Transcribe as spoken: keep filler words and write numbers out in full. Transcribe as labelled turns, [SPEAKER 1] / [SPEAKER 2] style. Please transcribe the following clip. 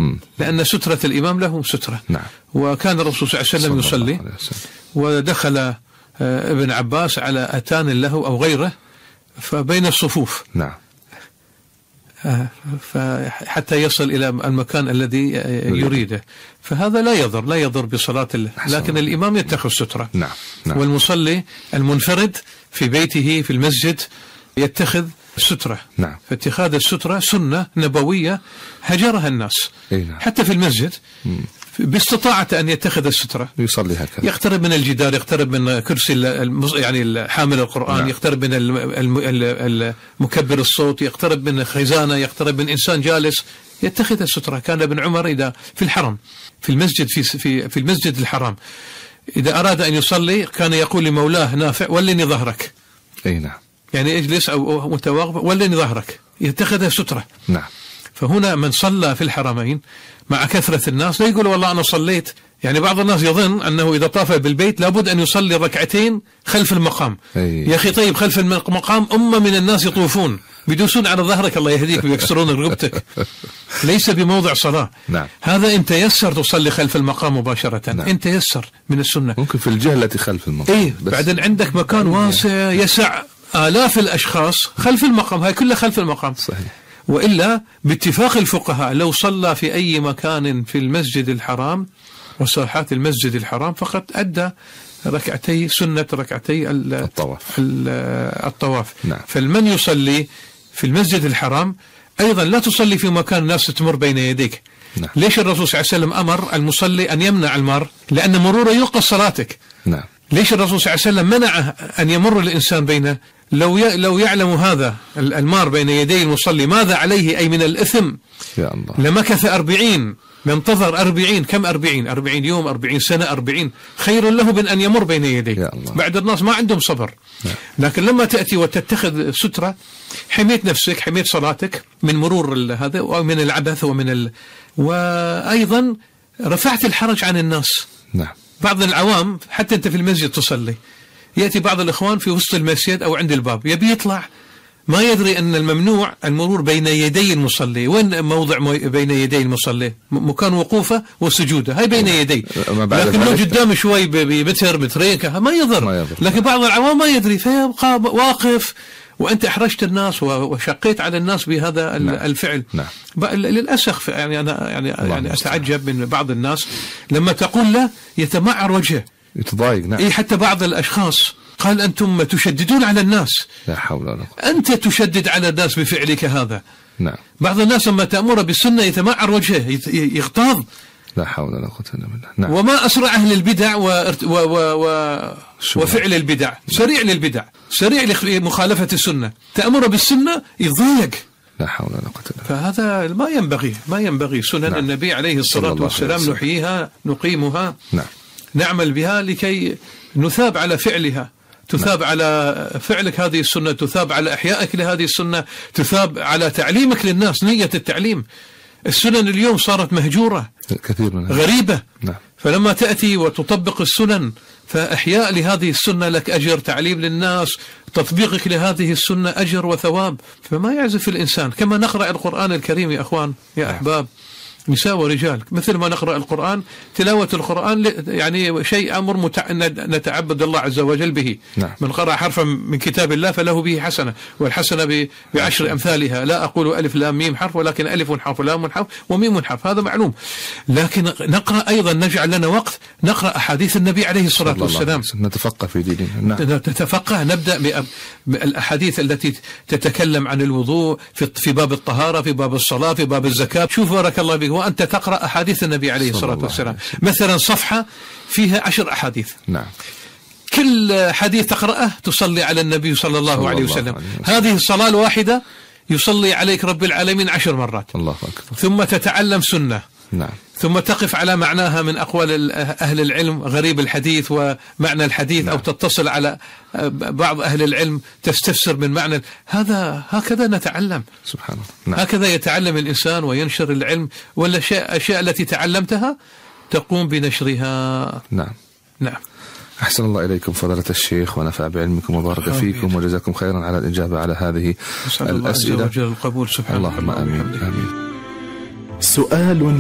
[SPEAKER 1] لأن سترة الإمام له سترة.
[SPEAKER 2] نعم.
[SPEAKER 1] وكان الرسول صلى الله عليه وسلم يصلي ودخل ابن عباس على أتان له أو غيره فبين الصفوف.
[SPEAKER 2] نعم.
[SPEAKER 1] حتى يصل إلى المكان الذي يريده، فهذا لا يضر لا يضر بصلاة الله، لكن الإمام يتخذ سترة.
[SPEAKER 2] نعم. نعم.
[SPEAKER 1] والمصلي المنفرد في بيته في المسجد يتخذ سترة.
[SPEAKER 2] نعم.
[SPEAKER 1] فاتخاذ السترة سنة نبوية هجرها الناس.
[SPEAKER 2] نعم.
[SPEAKER 1] حتى في المسجد باستطاعة أن يتخذ السترة
[SPEAKER 2] يصلي هكذا،
[SPEAKER 1] يقترب من الجدار، يقترب من كرسي يعني حامل القرآن. نعم. يقترب من المكبر الصوت، يقترب من خزانة، يقترب من إنسان جالس، يتخذ السترة. كان ابن عمر إذا في الحرم في المسجد في في في المسجد الحرام إذا أراد أن يصلي كان يقول لمولاه نافع ولني ظهرك.
[SPEAKER 2] أي نعم.
[SPEAKER 1] يعني اجلس أو متواقف ولني ظهرك، يتخذ سترة.
[SPEAKER 2] نعم.
[SPEAKER 1] فهنا من صلى في الحرمين مع كثرة الناس لا يقول والله أنا صليت. يعني بعض الناس يظن أنه إذا طاف بالبيت لابد أن يصلي ركعتين خلف المقام.
[SPEAKER 2] أي.
[SPEAKER 1] يا أخي طيب خلف المقام أمة من الناس يطوفون بيدوسون على ظهرك الله يهديك ويكسرون رقبتك، ليس بموضع صلاة.
[SPEAKER 2] نعم.
[SPEAKER 1] هذا أنت يسر تصلي خلف المقام مباشرة.
[SPEAKER 2] نعم.
[SPEAKER 1] أنت يسر من السنة
[SPEAKER 2] ممكن في الجهة التي خلف المقام.
[SPEAKER 1] إيه بعدين عندك مكان واسع يسع آلاف الأشخاص خلف المقام، هاي كلها خلف المقام.
[SPEAKER 2] صحيح.
[SPEAKER 1] وإلا باتفاق الفقهاء لو صلى في أي مكان في المسجد الحرام وساحات المسجد الحرام فقد أدى ركعتي سنة ركعتي
[SPEAKER 2] الطواف.
[SPEAKER 1] الطواف.
[SPEAKER 2] نعم.
[SPEAKER 1] فالمن يصلي في المسجد الحرام أيضا لا تصلي في مكان الناس تمر بين يديك.
[SPEAKER 2] نعم.
[SPEAKER 1] ليش الرسول صلى الله عليه وسلم أمر المصلي أن يمنع المار؟ لأن مروره ينقص صلاتك.
[SPEAKER 2] نعم.
[SPEAKER 1] ليش الرسول صلى الله عليه وسلم منع أن يمر الإنسان بينه؟ لو لو يعلم هذا المار بين يدي المصلي ماذا عليه أي من الإثم
[SPEAKER 2] يا الله
[SPEAKER 1] لمكث أربعين، ينتظر أربعين، كم أربعين أربعين يوم أربعين سنة أربعين، خير له من أن يمر بين يديه. بعد الناس ما عندهم صبر. لكن لما تأتي وتتخذ سترة حميت نفسك حميت صلاتك من مرور هذا ومن العبث ومن ال... وأيضا رفعت الحرج عن الناس.
[SPEAKER 2] نعم.
[SPEAKER 1] بعض العوام حتى أنت في المسجد تصلي يأتي بعض الإخوان في وسط المسجد أو عند الباب يبي يطلع ما يدري أن الممنوع المرور بين يدي المصلي. وين موضع بين يدي المصلي؟ مكان وقوفه وسجوده هاي بين يدي، لكن لو قدام شوي بمتر مترين ما يضر. لكن بعض العوام ما يدري فيبقى واقف وأنت أحرجت الناس وشقيت على الناس بهذا نعم. الفعل.
[SPEAKER 2] نعم.
[SPEAKER 1] للأسف يعني أنا يعني, يعني أتعجب من بعض الناس لما تقول له يتمعر وجهه
[SPEAKER 2] يتضايق. نعم.
[SPEAKER 1] إيه حتى بعض الأشخاص قال أنتم تشددون على الناس.
[SPEAKER 2] لا حول ولا قوة.
[SPEAKER 1] أنت تشدد على الناس بفعلك هذا.
[SPEAKER 2] نعم.
[SPEAKER 1] بعض الناس لما تأمر بالسنة يتمعر وجهه يغتاظ.
[SPEAKER 2] لا حول ولا قوة إلا بالله. نعم.
[SPEAKER 1] وما أسرع أهل البدع و... و... و... و... وفعل البدع، سريع للبدع، سريع لمخالفة السنة، تأمر بالسنة يضايق.
[SPEAKER 2] لا حول ولا قوة إلا بالله.
[SPEAKER 1] فهذا ما ينبغي ما ينبغي سنن نعم. النبي عليه الصلاة والسلام نحييها نقيمها.
[SPEAKER 2] نعم.
[SPEAKER 1] نعمل بها لكي نثاب على فعلها، تثاب نعم. على فعلك هذه السنة، تثاب على إحيائك لهذه السنة، تثاب على تعليمك للناس، نية التعليم. السنن اليوم صارت مهجورة
[SPEAKER 2] كثير منها
[SPEAKER 1] غريبة.
[SPEAKER 2] نعم.
[SPEAKER 1] فلما تأتي وتطبق السنن فإحياء لهذه السنة لك أجر، تعليم للناس، تطبيقك لهذه السنة أجر وثواب. فما يعزف الإنسان كما نقرأ القرآن الكريم يا أخوان يا نعم. أحباب نساء ورجال، مثل ما نقرأ القرآن تلاوة القرآن يعني شيء أمر متع... نتعبد الله عز وجل به.
[SPEAKER 2] نعم.
[SPEAKER 1] من قرأ حرفا من كتاب الله فله به حسنة، والحسنة ب... بعشر أمثالها. لا أقول ألف لام ميم حرف ولكن ألف حرف ولام حرف وميم حرف، هذا معلوم. لكن نقرأ أيضا نجعل لنا وقت نقرأ أحاديث النبي عليه الصلاة والسلام،
[SPEAKER 2] نتفقه في ديننا. نعم.
[SPEAKER 1] نتفقه، نبدأ بالأحاديث التي تتكلم عن الوضوء في... في باب الطهارة، في باب الصلاة، في باب الزكاة. شوف بارك الله بك وأنت تقرأ أحاديث النبي عليه الصلاة والسلام، مثلا صفحة فيها عشر أحاديث.
[SPEAKER 2] نعم.
[SPEAKER 1] كل حديث تقرأه تصلي على النبي صلى الله صلى عليه وسلم. الله عليه هذه الصلاة الواحدة يصلي عليك رب العالمين عشر مرات.
[SPEAKER 2] الله أكبر.
[SPEAKER 1] ثم تتعلم سنة.
[SPEAKER 2] نعم.
[SPEAKER 1] ثم تقف على معناها من أقوال أهل العلم، غريب الحديث ومعنى الحديث. نعم. أو تتصل على بعض أهل العلم تستفسر من معنى هذا. هكذا نتعلم.
[SPEAKER 2] سبحان الله. نعم.
[SPEAKER 1] هكذا يتعلم الإنسان وينشر العلم، ولا شيء أشياء التي تعلمتها تقوم بنشرها.
[SPEAKER 2] نعم.
[SPEAKER 1] نعم.
[SPEAKER 2] أحسن الله إليكم فضيلة الشيخ ونفع بعلمكم وبارك فيكم وجزاكم خيرا على الإجابة على هذه الأسئلة.
[SPEAKER 1] الله عز وجل القبول. سبحان الله.
[SPEAKER 2] اللهم آمين. آمين.
[SPEAKER 3] سؤال